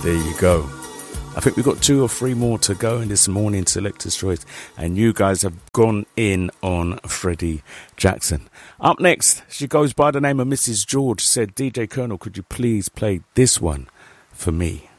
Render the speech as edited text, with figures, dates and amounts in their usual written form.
There you go. I think we've got 2 or 3 more to go in this morning Selector's Choice, and you guys have gone in on Freddie Jackson. Up next, she goes by the name of Mrs. George, said, DJ Colonel, could you please play this one for me?